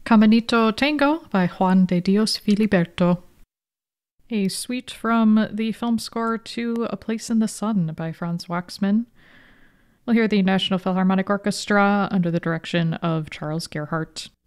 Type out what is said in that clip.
Caminito Tango by Juan de Dios Filiberto. A suite from the film score to A Place in the Sun by Franz Waxman. We'll hear the National Philharmonic Orchestra under the direction of Charles Gerhardt.